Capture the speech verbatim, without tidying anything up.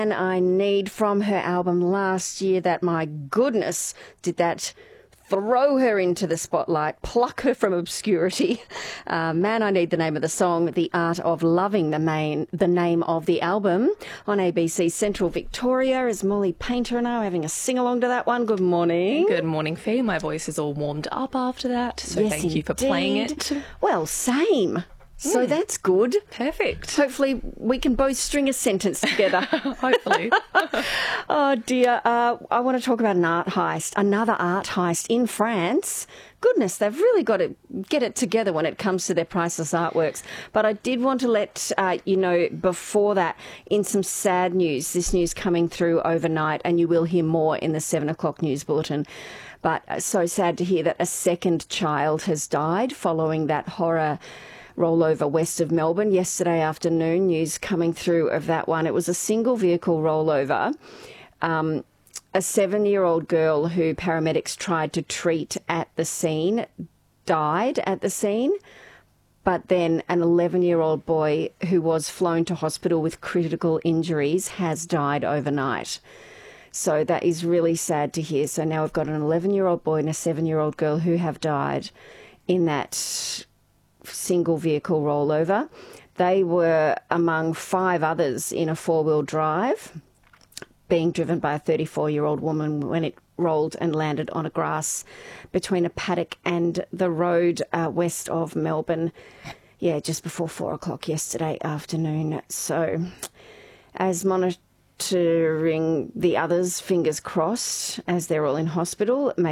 And I Need from her album last year that, my goodness, did that throw her into the spotlight, pluck her from obscurity. Uh, Man, I Need, the name of the song. The Art of Loving, the main, the name of the album. On A B C Central Victoria is Molly Painter and I are having a sing-along to that one. Good morning. Good morning, Fee. My voice is all warmed up after that, so yes, thank you for indeed. playing it. Well, same. So Mm. that's good. Perfect. Hopefully we can both string a sentence together. Hopefully. Oh, dear. Uh, I want to talk about an art heist, another art heist in France. Goodness, they've really got to get it together when it comes to their priceless artworks. But I did want to let uh, you know before that, in some sad news, this news coming through overnight, and you will hear more in the seven o'clock news bulletin. But uh, so sad to hear that a second child has died following that horror rollover west of Melbourne yesterday afternoon. News coming through of that one. It was a single vehicle rollover. Um, a seven-year-old girl who paramedics tried to treat at the scene died at the scene, but then an eleven-year-old boy who was flown to hospital with critical injuries has died overnight. So that is really sad to hear. So now we've got an eleven-year-old boy and a seven-year-old girl who have died in that single vehicle rollover. They were among five others in a four-wheel drive being driven by a thirty-four-year-old woman when it rolled and landed on a grass between a paddock and the road uh, west of Melbourne, yeah, just before four o'clock yesterday afternoon. So as monitoring the others, fingers crossed, as they're all in hospital, maybe